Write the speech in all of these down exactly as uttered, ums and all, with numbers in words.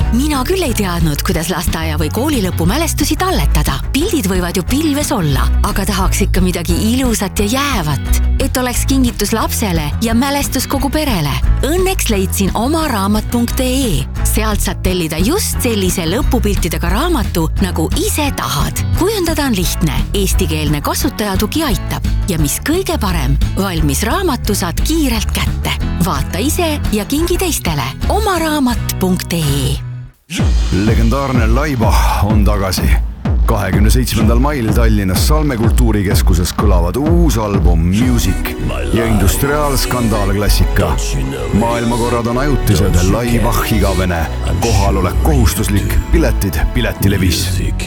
Mina küll ei teadnud, kuidas lasteaia või kooli lõpumälestusi talletada. Pildid võivad ju pilves olla, aga tahaks ikka midagi ilusat ja jäävat, et oleks kingitus lapsele ja mälestus kogu perele. Õnneks leidsin oma raamat punkt ee. Sealt saad tellida just sellise lõpupiltidega raamatu, nagu ise tahad. Kujundada on lihtne, eestikeelne kasutajatugi aitab ja mis kõige parem, valmis raamatu saad kiirelt kätte. Vaata ise ja kingi teistele. oma raamat punkt ee. Legendaarne Laiba on tagasi. kahekümne seitsmendal mail Tallinnas Salme kultuurikeskuses kõlavad uus album Music ja industriaalskandaal klassika. Maailmakorrad on ajutised, Laibach igavene, kohal olek kohustuslik, piletid Piletilevis.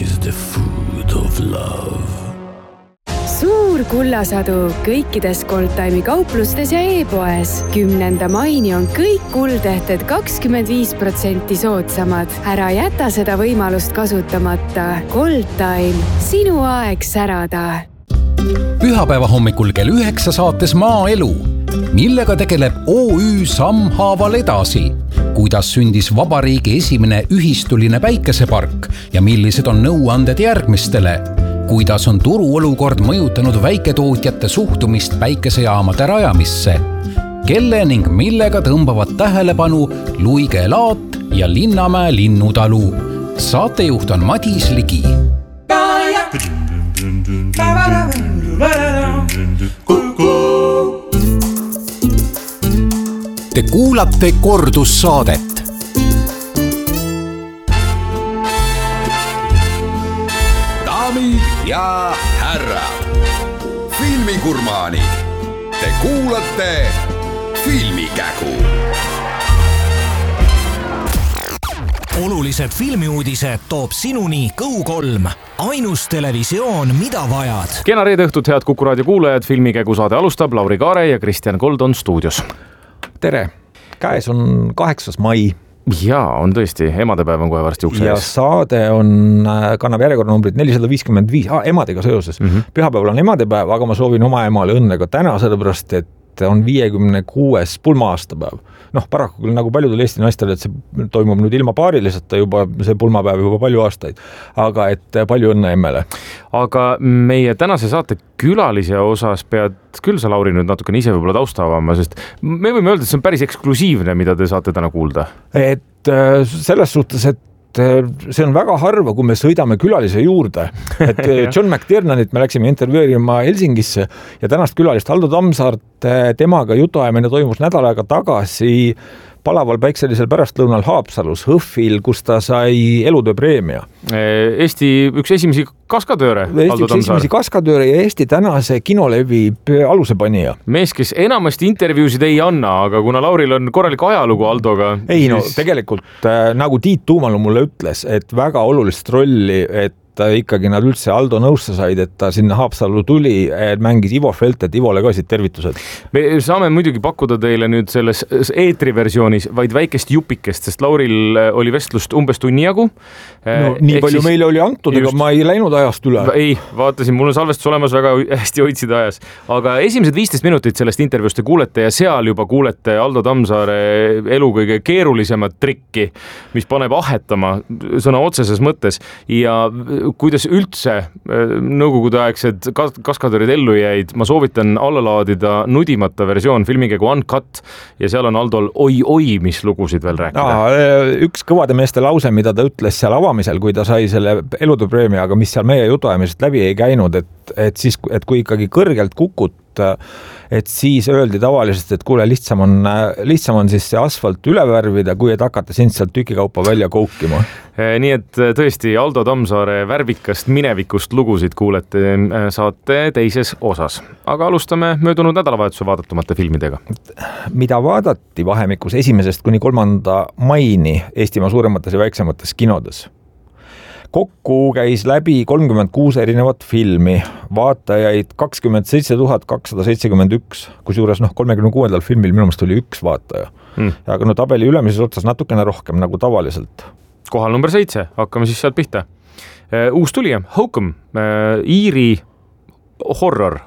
Suur kullasadu kõikides Goldtime'i kauplustes ja e-poes. Kümnenda maini on kõik kuldehted kakskümmend viis protsenti soodsamad. Ära jäta seda võimalust kasutamata. Goldtime, sinu aeg särada. Pühapäeva hommikul kell üheksa saates Maaelu, millega tegeleb O Ü Sammhaaval edasi. Kuidas sündis vabariigi esimene ühistuline päikesepark ja millised on nõuanded järgmistele? Kuidas on turuolukord mõjutanud väiketootjate suhtumist päikesejaamade rajamisse? Kelle ning millega tõmbavad tähelepanu Luige Laat ja Linnamäe linnutalu? Saatejuht on Madis Ligi. Te kuulate kordussaadet. Ja härrad, filmigurmaani, te kuulate Filmikägu. Olulised filmiuudised toob sinuni Go kolm, ainus televisioon, mida vajad. Kena reede õhtut, head Kuku Raadio kuulajad, Filmikägu saade alustab, Lauri Kaare ja Kristjan Kold on stuudios. Tere, käes on kaheksas mai. Jaa, on tõesti, emadepäev on kohe varsti ukse ja ees. Saade on, kannab järjekorranumbrit nelisada viiskümmend viis, ah, emadega seoses. Mm-hmm. Pühapäeval on emadepäev, aga ma soovin oma emale õnne ka täna, sellepärast, et on viiekümne kuues pulma aastapäev. Noh, paraku küll nagu paljudel Eesti naistel, et see toimub nüüd ilma paariliseta juba, see pulmapäev juba palju aastaid, aga et palju õnne emmele. Aga meie tänase saate külalise osas pead küll sa, Lauri, nüüd natukene ise võibolla tausta avama, sest me võime öelda, et see on päris eksklusiivne, mida te saate täna kuulda. Et selles suhtes, et see on väga harva, kui me sõidame külalise juurde. Et John McTiernanit me läksime intervjueerima Helsingisse ja tänast külalist Aldo Tammsaart, temaga jutuajamine toimus nädal aega tagasi palaval päikselisel pärastlõunal Haapsalus Hõhvil, kus ta sai elutöö preemia. Eesti üks esimesi kaskadööre. Eesti üks esimesi kaskadööre ja Eesti tänase kinolevi alusepanija. Mees, kes enamasti intervjuusid ei anna, aga kuna Lauril on korralik ajalugu Aldoga. Ei no, tegelikult nagu Tiit Tuumalu mulle ütles, et väga olulist rolli, et ikkagi nad üldse Aldo nõusse said, et ta sinna Haapsallu tuli, mängis Ivo Felt, et Ivole ka siit tervitused. Me saame muidugi pakkuda teile nüüd selles eetriversioonis vaid väikest jupikest, sest Lauril oli vestlust umbes tunni jagu. No, nii Ehk palju siis, meile oli antud, ega ma ei läinud ajast üle. Ei, vaatasin, mul on salvestus olemas, väga hästi hoidsid ajas. Aga esimesed viisteist minutit sellest intervjuust te kuulete ja seal juba kuulete Aldo Tammsaare elu kõige keerulisemat trikki, mis paneb ahetama sõna otseses mõttes ja kuidas üldse nõukogudeaegsed kaskadöörid ellu jäid, ma soovitan alla laadida nudimata versioon Filmikägu Uncut ja seal on Aldol oi-oi, mis lugusid veel rääkida. Aa, üks kõvade meeste lause, mida ta ütles seal avamisel, kui ta sai selle elutööpreemia, aga mis seal meie jutuajamisest läbi ei käinud, et, et, siis, et kui ikkagi kõrgelt kukut, et siis öeldi tavaliselt, et kuule, lihtsam on, lihtsam on siis see asfalt üle värvida, kui et hakata sind sealt tükikaupa välja koukima. Nii et tõesti Aldo Tammsaare värvikast minevikust lugusid kuulete saate teises osas. Aga alustame möödunud nädalavahetuse vaadatumate filmidega. Mida vaadati vahemikus esimesest kuni kolmanda maini Eestimaa suuremates ja väiksemates kinodes? Kokku käis läbi kolmkümmend kuus erinevat filmi, vaatajaid kakskümmend seitse tuhat kakssada seitsekümmend üks, kusjuures noh, kolmekümne kuuendal filmil minu meelest oli üks vaataja. Hmm. Aga no tabeli ülemises otsas natukene rohkem nagu tavaliselt. Kohal number seitse, hakkame siis sealt pihta. Uus tulija, Hokum, Iiri horror,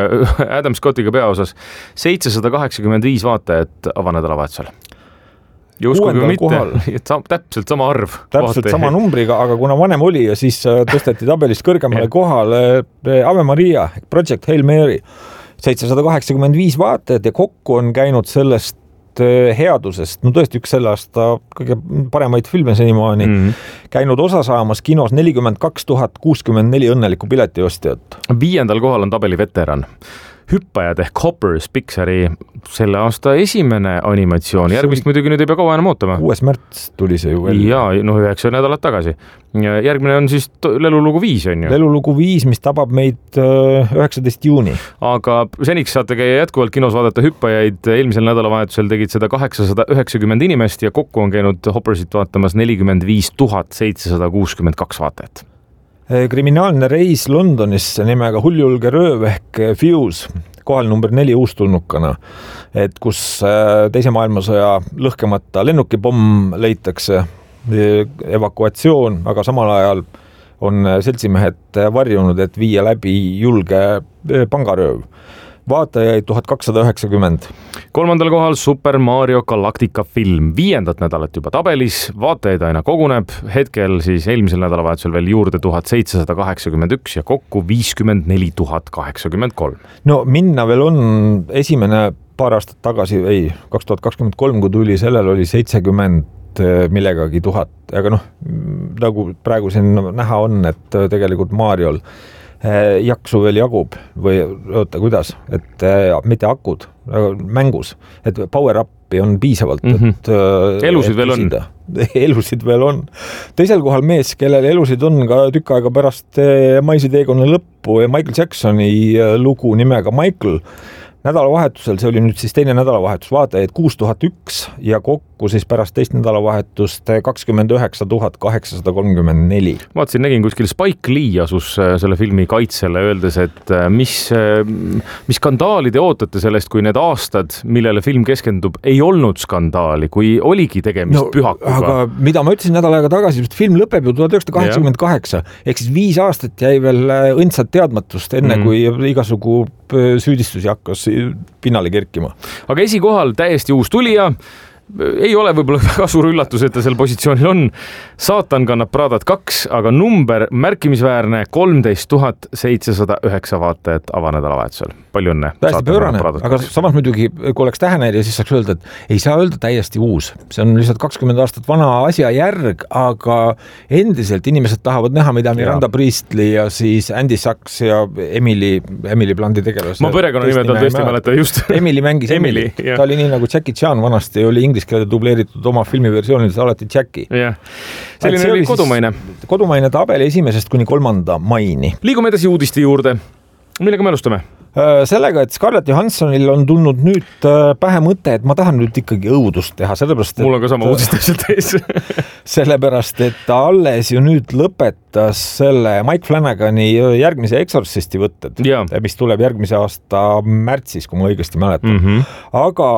Adam Scottiga peaosas, seitsesada kaheksakümmend viis vaatajat avanädalavahetusel. ja uskuge mitte, sam, täpselt sama arv. Täpselt vaate. Sama numbriga, aga kuna vanem oli ja siis tõsteti tabelist kõrgemale kohale Ave Maria, Project Hail Mary, seitsesada kaheksakümmend viis vaatajat ja kokku on käinud sellest headusest, no tõesti üks selle aasta kõige paremaid filme senimaani, mm-hmm. käinud osa saamas kinos nelikümmend kaks tuhat kuuskümmend neli õnnelikku piletiostjat. Viiendal kohal on tabeli veteran. Hüppajad ehk Hoppers, Pixari selle aasta esimene animatsioon. Järgmist muidugi nüüd ei pea kaua enam ootama. kuues märts tuli see ju veel. Ja, no üheksa nädalat tagasi. Järgmine on siis Lelulugu viis, on ju? Lelulugu viis, mis tabab meid üheksateist juuni. Aga seniks saate käia jätkuvalt kinos vaadata hüppajaid. Eelmisel nädalavahetusel tegid seda kaheksasada üheksakümmend inimest ja kokku on käinud Hoppersit vaatamas nelikümmend viis tuhat seitsesada kuuskümmend kaks vaatajat. Kriminaalne reis Londonisse nimega Hulljulge rööv ehk Fuse, kohal number neli uustulnukana, et kus teise maailmasõja lõhkemata lennukipomm leitakse, evakuatsioon, aga samal ajal on seltsimehed varjunud, et viia läbi julge pangarööv. Vaatajaid tuhat kakssada üheksakümmend. Kolmandal kohal Super Mario Galactica film. Viiendat nädalat juba tabelis, vaatajaid aina koguneb. Hetkel siis eelmisel nädalavahetusel veel juurde tuhat seitsesada kaheksakümmend üks ja kokku viiskümmend neli tuhat kaheksakümmend kolm. No minna veel on esimene paar aastat tagasi, ei, kaks tuhat kakskümmend kolm, kui tuli, sellel oli seitsekümmend millegagi tuhat. Aga noh, nagu praegu siin näha on, et tegelikult Mariol jaksu veel jagub või oota, kuidas, et mitte akud mängus, et power upi on piisavalt, mm-hmm. et elusid veel on. Elusid veel on. Teisel kohal mees, kellel elusid on ka tükk aega pärast Maisi teekonna lõppu ja Michael Jacksoni lugu nimega Michael. Nädalavahetusel, see oli nüüd siis teine nädalavahetus, vaatajaid kuus tuhat üks ja kokku siis pärast teist nädalavahetust kakskümmend üheksa tuhat kaheksasada kolmkümmend neli. Vaatasin, nägin kuskil Spike Lee asus selle filmi kaitsele, öeldes, et mis, mis skandaali te ootate sellest, kui need aastad, millele film keskendub, ei olnud skandaali, kui oligi tegemist no, pühakuga. Aga mida ma ütlesin nädal aega tagasi, film lõpeb ju tuhat üheksasada kaheksakümmend kaheksa, ehk siis viis aastat jäi veel õndsat teadmatust, enne mm. kui igasugu süüdistusi hakkas pinnale kerkima. Aga esikohal täiesti uus tulija, ei ole võib-olla väga suur üllatus, et ta seal positsioonil on. Saatan kannab Pradat kaks, aga number märkimisväärne kolmteist tuhat seitsesada üheksa vaatajat avanädalavahetusel. Palju õnne. Täiesti pöörane, aga samas muidugi, kui oleks tähenäide, siis saaks öelda, et ei saa öelda täiesti uus. See on lihtsalt kakskümmend aastat vana asja järg, aga endiselt inimesed tahavad näha, mida Miranda Priestley ja siis Andy Sachs ja Emily, Emily Blundi tegelas. Ma perekonna nimed on tõesti mäleta, just. Emily mängis Emily. Emily. Ta oli nii nagu Jackie Chan vanasti, oli inglise keelde dubleeritud oma filmiversioonides alati Jackie. Yeah. Selline oli kodumaine. Kodumaine tabeli esimesest kuni kolmanda maini. Liigume edasi uudiste juurde. Millega me alustame? Sellega, et Scarlett Johanssonil on tulnud nüüd pähe mõte, et ma tahan nüüd ikkagi õudust teha, sellepärast, et mul on ka sama uudist täpselt ees. Sellepärast, et ta alles ju nüüd lõpetas selle Mike Flanagani järgmise Exorcisti võtted, ja. mis tuleb järgmise aasta märtsis, kui ma õigesti mäletan. Mm-hmm. Aga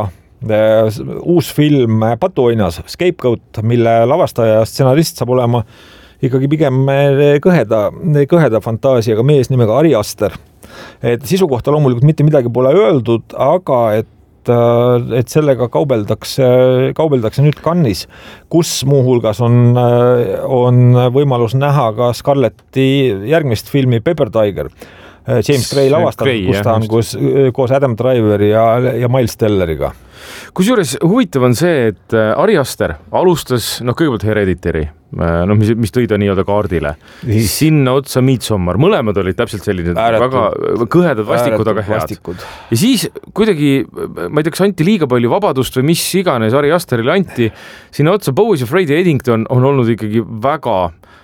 uus film Patuoinas, Scapegoat, mille lavastaja ja stsenarist saab olema ikkagi pigem kõheda, kõheda fantaasiaga mees nimega Ari Aster. Et sisu kohta loomulikult mitte midagi pole öeldud, aga et, et sellega kaubeldakse, kaubeldakse nüüd Cannes'is, kus muuhulgas on, on võimalus näha ka Scarletti järgmist filmi Pepper Tiger. James Gray lavastab, kus ta on koos, koos Adam Driveri ja, ja Miles Telleriga. Kusjuures huvitav on see, et Ari Aster alustas, noh kõigepealt Hereditary, no, mis, mis tõi ta nii-öelda kaardile. Sinna otsa Midsommar, mõlemad olid täpselt sellised ääretud, väga kõhedad vastikud, aga head. Vastikud. Ja siis kuidagi, ma ei tea, kas anti liiga palju vabadust või mis iganes Ari Asterile anti, sinna otsa Bowes ja Freddie Eddington on olnud ikkagi väga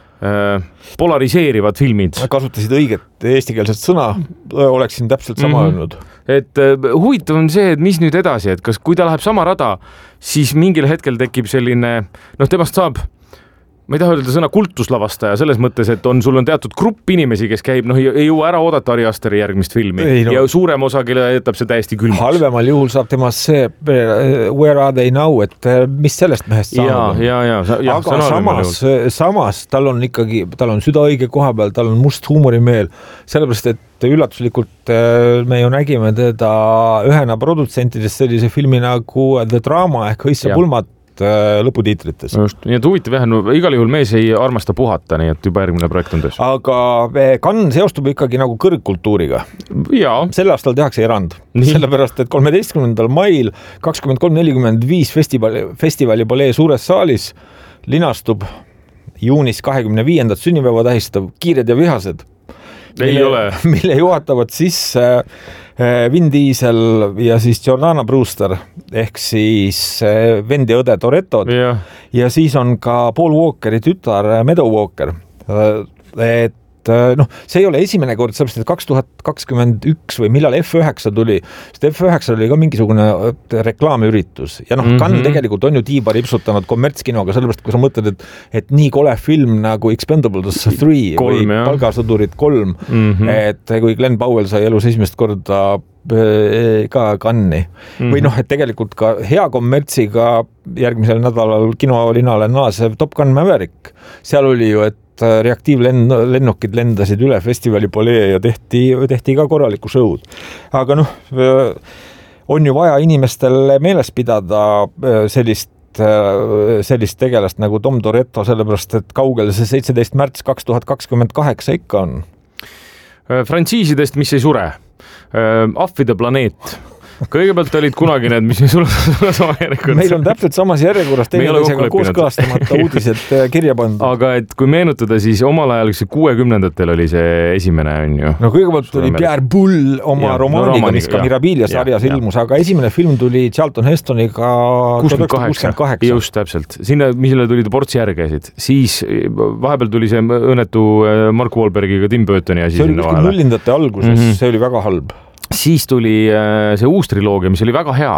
polariseerivad filmid. Kasutasid õiget eestikeelset sõna, oleksin täpselt sama mm-hmm. öelnud. Et huvitav on see, et mis nüüd edasi, et kas kui ta läheb sama rada, siis mingil hetkel tekib selline, noh temast saab, ma ei taha öelda sõna kultuslavastaja selles mõttes, et on, sul on teatud grupp inimesi, kes käib, noh ei jõua ära oodata Ari Asteri järgmist filmi ei, no. ja suurem osa, kelle jätab see täiesti külmaks. Halvemal juhul saab temast see Where are they now, et mis sellest mehest saanud on. Ja, ja, ja, aga samas, samas tal on ikkagi, tal on süda õige koha peal, tal on must huumorimeel, sellepärast, et üllatuslikult me ju nägime teda ühena produtsentidest sellise filmi nagu The Drama ehk Õissa pulmat lõputiitrites. Just, nii et huvitav jah, no igal juhul mees ei armasta puhata, nii et juba järgmine projekt on töös. Aga Cannes seostub ikkagi nagu kõrgkultuuriga. Jaa. Sel aastal tehakse erand, nii. Sellepärast, et kolmeteistkümnendal mail kakskümmend kolm nelikümmend viis festivali, festivali palee suures saalis linastub juunis kahekümne viiendat sünnipäeva tähistav Kiired ja vihased. Mille, mille juhatavad sisse Vin Diesel ja siis Jordana Brewster ehk siis vend ja õde Torettod ja. ja siis on ka Paul Walkeri tütar Meadow Walker. Et noh, see ei ole esimene kord, sellepärast, et kaks tuhat kakskümmend üks või millal F üheksa tuli, sest F üheksa oli ka mingisugune reklaamüritus ja noh, mm -hmm. Cannes tegelikult on ju tiiba ripsutanud kommertskinoga, sellepärast, kui sa mõtled, et, et nii kole film nagu Expendables three kolm, või jah. Palgasõdurid kolm, mm -hmm. et kui Glenn Powell sai elus esimest korda ka Cannes'i mm-hmm. või noh, et tegelikult ka hea kommertsiga järgmisel nädalal kinolinale naasev Top Gun Maverick, seal oli ju, et reaktiivlennukid lendasid üle festivali palee ja tehti, tehti ka korralikku show'd. Aga noh, on ju vaja inimestel meeles pidada sellist, sellist tegelast nagu Tom Toretto, sellepärast, et kaugel see seitseteist märts kaks tuhat kakskümmend kaheksa ikka on. Frantsiisidest, mis ei sure. Ahvide planeet. Kõigepealt olid kunagi need, mis ei sure sama järjekorras. Meil on täpselt samas järjekorras teineteisega kooskõlastamata uudised kirja pandud. Aga et kui meenutada, siis omal ajal kümnendatel oli see esimene on ju. No kõigepealt oli Pierre Boulle oma ja, romaaniga, no, mis ka Mirabilia sarjas ja, ilmus, ja. Aga esimene film tuli Charlton Hestoniga kuuskümmend kaheksa. Just täpselt. Sinna, mille tuli ta portsi järg käisid. Siis vahepeal tuli see õnnetu Mark Wahlbergiga Tim Burtoni asi sinna vahele. See oli nullindate alguses, mm-hmm. see oli väga halb. Siis tuli äh, see uus triloogia, mis oli väga hea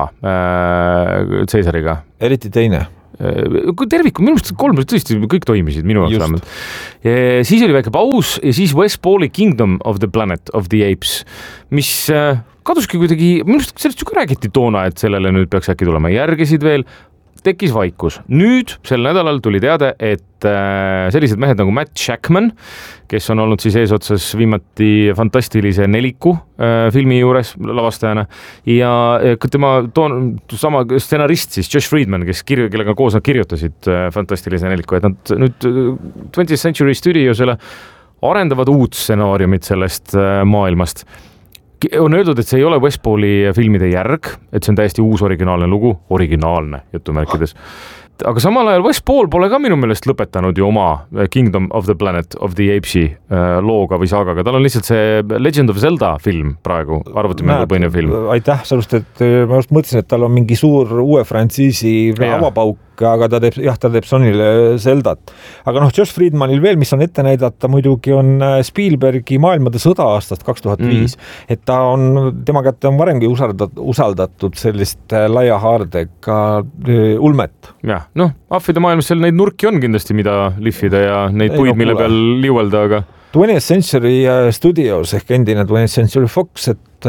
äh, Caesariga. Eriti teine. Kui terviku, minu meelest kolm tõesti kõik toimisid minu jaoks vähemalt. Siis oli väike paus ja siis Wes Pauli Kingdom of the Planet of the Apes, mis äh, kaduski kuidagi, minu meelest sellest ju ka räägiti toona, et sellele nüüd peaks äkki tulema järgesid veel. Tekkis vaikus. Nüüd sel nädalal tuli teade, et äh, sellised mehed nagu Matt Shackman, kes on olnud siis eesotsas viimati fantastilise Neliku äh, filmi juures lavastajana ja tema toon, sama stsenarist siis Josh Friedman, kes kirju, kellega koos nad kirjutasid äh, fantastilise Neliku, et nad nüüd twentieth Century Studiosele arendavad uut stsenaariumit sellest äh, maailmast. On öeldud, et see ei ole Wes Pauli filmide järg, et see on täiesti uus originaalne lugu, originaalne jutumärkides. Aga samal ajal Wes Paul pole ka minu meelest lõpetanud ju oma Kingdom of the Planet of the Apes'i looga või saagaga. Tal on lihtsalt see Legend of Zelda film praegu, arvutimängu põhinev film. Aitäh, sellest, et ma just mõtlesin, et tal on mingi suur uue frantsiisi avapauk, aga ta teeb, jah, ta teeb Sonyle Zeldat. Aga noh, Josh Friedmanil veel, mis on ette näidata, muidugi on Spielbergi Maailmade sõda aastast kaks tuhat viis. Mm. Et ta on, tema kätte on varemgi usaldatud, usaldatud sellist laia haardega ulmet. Jah, noh, ahvide maailmas seal neid nurki on kindlasti, mida lihvida ja neid puid, mille peal liuelda, aga... twentieth Century Studios ehk endine twentieth Century Fox, et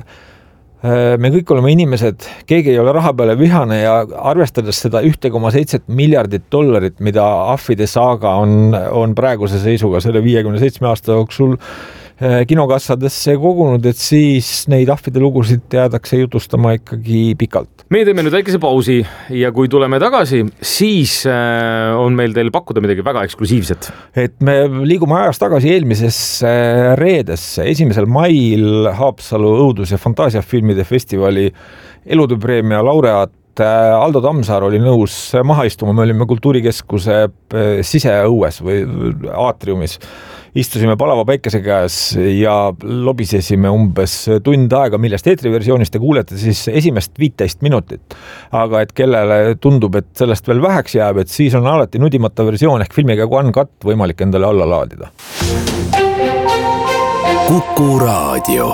me kõik oleme inimesed, keegi ei ole raha peale vihane ja arvestades seda üks koma seitse miljardit dollarit, mida ahvide saaga on, on praeguse seisuga selle viiekümne seitsme aasta jooksul kinokassadesse kogunud, et siis neid ahvide lugusid teadakse jutustama ikkagi pikalt. Me teeme nüüd väikese pausi ja kui tuleme tagasi, siis on meil teil pakkuda midagi väga eksklusiivset. Et me liigume ajas tagasi eelmisesse reedesse, esimesel mail Haapsalu õudus- ja fantaasiafilmide festivali elutööpreemia laureaat Aldo Tammsaar oli nõus maha istuma, me olime kultuurikeskuse siseõues või aatriumis. Istusime palava päikese käes ja lobisesime umbes tund aega, millest eetriversioonist te kuulete siis esimest viiteist minutit. Aga et kellele tundub, et sellest veel väheks jääb, et siis on alati nudimata versioon ehk filmiga One Cut võimalik endale alla laadida. Kuku Raadio.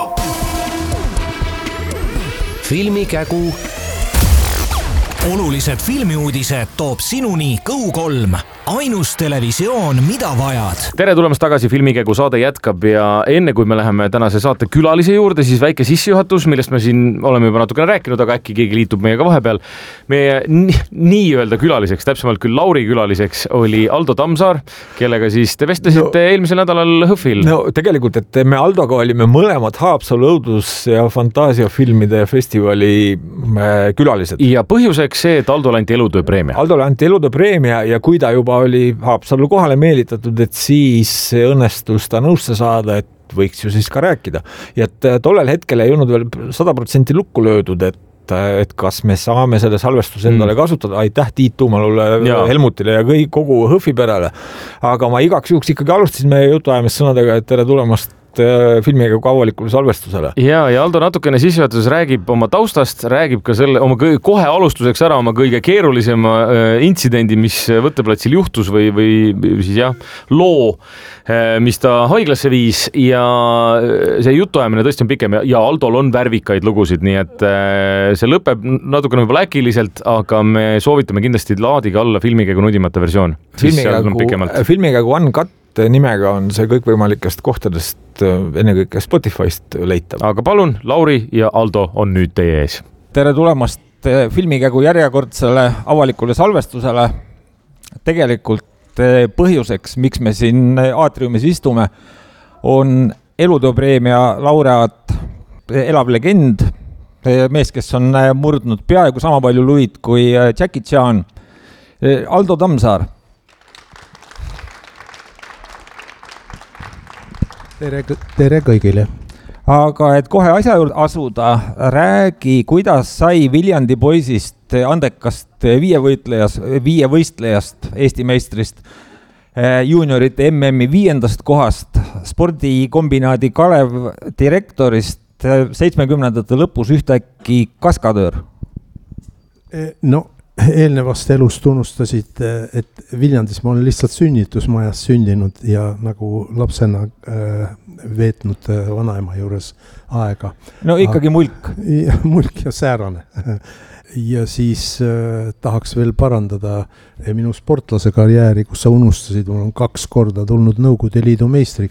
Filmikägu. Olulised filmiuudised toob sinuni Kõu kolm. Ainus televisioon, mida vajad. Tere tulemast tagasi, Filmikägu saade jätkab ja enne kui me läheme tänase saate külalise juurde, siis väike sissejuhatus, millest me siin oleme juba natukene rääkinud, aga äkki keegi liitub meiega vahepeal. Meie nii-öelda külaliseks, täpsemalt küll Lauri külaliseks oli Aldo Tammsaar, kellega siis te vestlesite no, eelmisel nädalal Hõhvil. No tegelikult, et me Aldoga olime mõlemad Haapsalu õudus- ja fantaasiafilmide festivali külalised. Ja põhjuseks oleks see, et Aldole anti elutööpreemia? Aldole anti elutööpreemia ja kui ta juba oli Haapsallu kohale meelitatud, et siis õnnestus ta nõusse saada, et võiks ju siis ka rääkida. Ja et tollel hetkel ei olnud veel sada protsenti lukku löödud, et et kas me saame selle salvestuse endale kasutada, aitäh Tiit Tuumalule, Helmutile ja kõik, kogu Hõhvi perele. Aga ma igaks juhuks ikkagi alustasin meie jutuajamist sõnadega, et tere tulemast filmiga kui avalikule salvestusele. Ja, ja Aldo natukene sissejuhatuses räägib oma taustast, räägib ka selle oma kõige, kohe alustuseks ära oma kõige keerulisema intsidendi, mis võtteplatsil juhtus või, või siis jah, loo, mis ta haiglasse viis ja see jutuajamine tõesti on pikem ja Aldol on värvikaid lugusid, nii et see lõpeb natukene võib-olla äkiliselt, aga me soovitame kindlasti laadiga alla filmikäigu nudimata versioon. Filmikäigu One Cut nimega on see kõikvõimalikest kohtadest ennekõike Spotify'st leitav. Aga palun, Lauri ja Aldo on nüüd teie ees. Tere tulemast filmikägu järjekordsele avalikule salvestusele. Tegelikult põhjuseks, miks me siin aatriumis istume, on elutööpreemia laureaat, elav legend, mees, kes on murdnud peaaegu sama palju luid kui Jackie Chan, Aldo Tammsaar. Tere, tere kõigile. Aga et kohe asja juurde asuda, räägi, kuidas sai Viljandi poisist andekast viievõitlejast, viievõistlejast, Eesti meistrist, juuniorite M M-i viiendast kohast, spordikombinaadi Kalev direktorist seitsmekümnendate lõpus ühtäkki kaskadöör? No, eelnevast elust tunnustasid, et Viljandis ma olen lihtsalt sünnitusmajas sündinud ja nagu lapsena veetnud vanaema juures aega. No ikkagi mulk. Mulk ja säärane. Ja siis tahaks veel parandada minu sportlase karjääri, kus sa unustasid, mul on kaks korda tulnud Nõukogude Liidu meistriks.